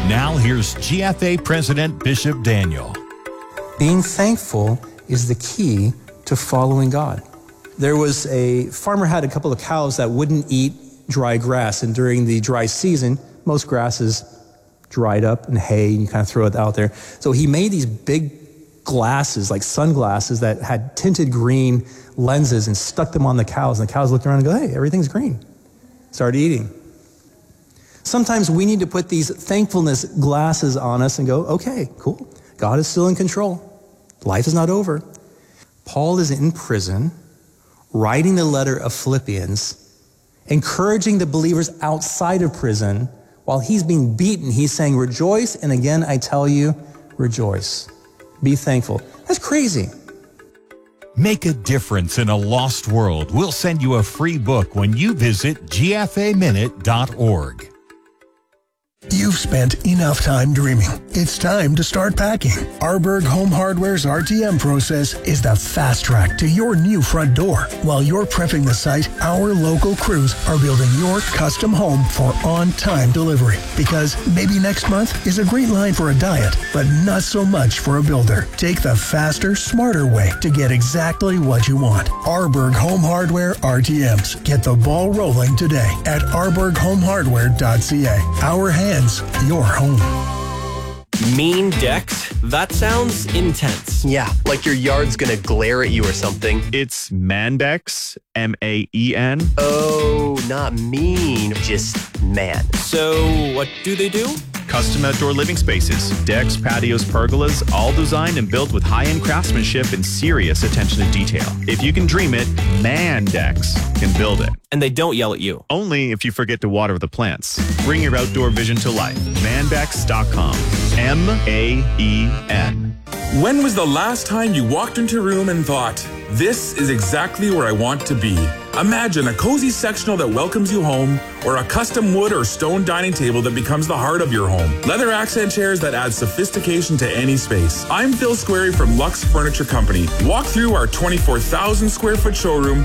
Now here's GFA President Bishop Daniel. Being thankful is the key to following God. There was a farmer had a couple of cows that wouldn't eat dry grass, and during the dry season, most grass is dried up and hay, and you kind of throw it out there. So he made these big glasses, like sunglasses, that had tinted green lenses and stuck them on the cows, and the cows looked around and go, hey, everything's green. Started eating. Sometimes we need to put these thankfulness glasses on us and go, okay, cool. God is still in control. Life is not over. Paul is in prison, writing the letter of Philippians, encouraging the believers outside of prison. While he's being beaten, he's saying, rejoice, and again, I tell you, rejoice. Be thankful. That's crazy. Make a difference in a lost world. We'll send you a free book when you visit gfaminute.org. You've spent enough time dreaming. It's time to start packing. Arborg Home Hardware's RTM process is the fast track to your new front door. While you're prepping the site, our local crews are building your custom home for on-time delivery. Because maybe next month is a great line for a diet, but not so much for a builder. Take the faster, smarter way to get exactly what you want. Arborg Home Hardware RTMs. Get the ball rolling today at arborghomehardware.ca. Our hands, your home. Mean decks? That sounds intense. Yeah, like your yard's gonna glare at you or something. It's Mandex, M-A-E-N. Oh, not mean, just man. So, what do they do? Custom outdoor living spaces, decks, patios, pergolas, all designed and built with high-end craftsmanship and serious attention to detail. If you can dream it, Mandex can build it. And they don't yell at you. Only if you forget to water the plants. Bring your outdoor vision to life. Mandex.com. M-A-E-N. When was the last time you walked into a room and thought, this is exactly where I want to be? Imagine a cozy sectional that welcomes you home, or a custom wood or stone dining table that becomes the heart of your home. Leather accent chairs that add sophistication to any space. I'm Phil Squarey from Lux Furniture Company. Walk through our 24,000 square foot showroom